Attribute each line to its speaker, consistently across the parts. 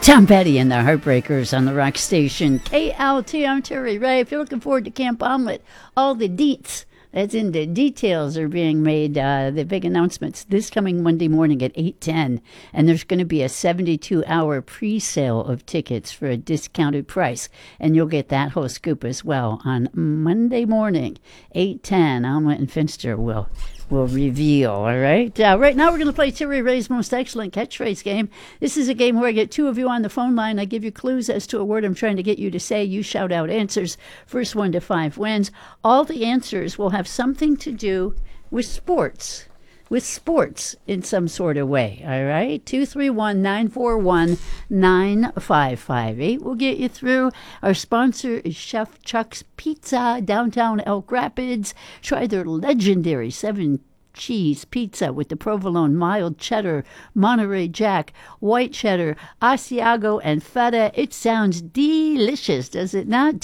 Speaker 1: Tom Petty and the Heartbreakers on the Rock Station. KLT, I'm Terry Ray. If you're looking forward to Camp Omelet, all the deets, that's in the details, are being made. The big announcements this coming Monday morning at 8:10. And there's going to be a 72-hour pre-sale of tickets for a discounted price. And you'll get that whole scoop as well on Monday morning, 8:10. Omelet and Finster will reveal, all right? Right now we're going to play Terry Ray's Most Excellent Catchphrase game. This is a game where I get two of you on the phone line. I give you clues as to a word I'm trying to get you to say. You shout out answers. First 1 to 5 wins. All the answers will have something to do with sports. With sports in some sort of way, all right? 231-941-9558 will get you through. Our sponsor is Chef Chuck's Pizza, downtown Elk Rapids. Try their legendary 7-cheese pizza with the provolone, mild cheddar, Monterey Jack, white cheddar, Asiago, and feta. It sounds delicious, does it not?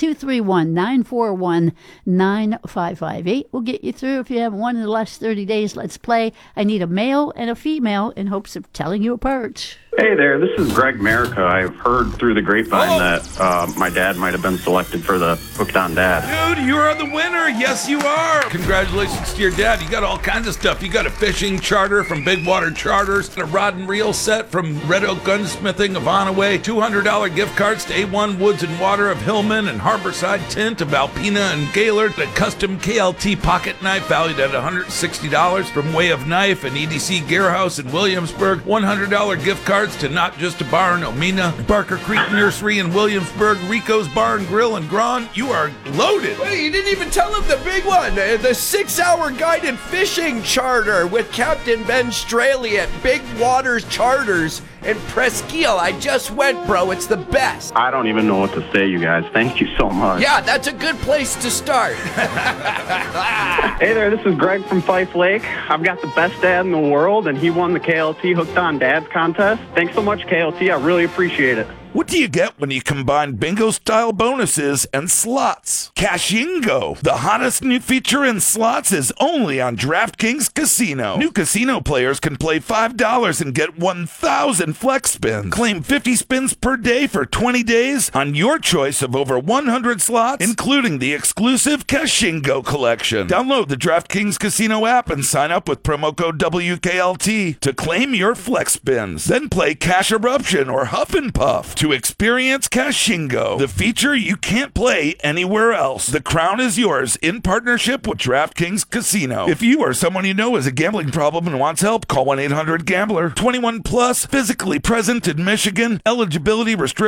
Speaker 1: 231-941-9558 will get you through. If you haven't won in the last 30 days, let's play. I need a male and a female in hopes of telling you apart.
Speaker 2: Hey there, this is Greg Merica. I've heard through the grapevine that my dad might have been selected for the Hooked on Dad.
Speaker 3: Dude, you are the winner. Yes, you are. Congratulations to your dad. You got all kinds of stuff. You got a fishing charter from Big Water Charters, a rod and reel set from Red Oak Gunsmithing of Onaway, $200 gift cards to A1 Woods and Water of Hillman and Harborside Tint of Alpena and Gaylord, a custom KLT pocket knife valued at $160 from Way of Knife and EDC Gear House in Williamsburg, $100 gift cards to Not Just a Bar in Omena, Barker Creek Nursery in Williamsburg, Rico's Bar and Grill in Grand. You are loaded.
Speaker 4: Wait, you didn't even tell him the big one, the 6-hour guided fishing charter with Captain Ben Straley at Big Waters Charters in Presqu'île. I just went, bro. It's the best.
Speaker 2: I don't even know what to say, you guys. Thank you so much.
Speaker 4: Yeah, that's a good place to start.
Speaker 2: Hey there, this is Greg from Fife Lake. I've got the best dad in the world, and he won the KLT Hooked on Dads contest. Thanks so much, KLT. I really appreciate it.
Speaker 3: What do you get when you combine bingo-style bonuses and slots? Cashingo, the hottest new feature in slots, is only on DraftKings Casino. New casino players can play $5 and get 1,000 flex spins. Claim 50 spins per day for 20 days on your choice of over 100 slots, including the exclusive Cashingo collection. Download the DraftKings Casino app and sign up with promo code WKLT to claim your flex spins. Then play Cash Eruption or Huff and Puff to experience Cashingo, the feature you can't play anywhere else. The crown is yours in partnership with DraftKings Casino. If you or someone you know has a gambling problem and wants help, call 1-800-GAMBLER. 21 plus, physically present in Michigan. Eligibility restrictions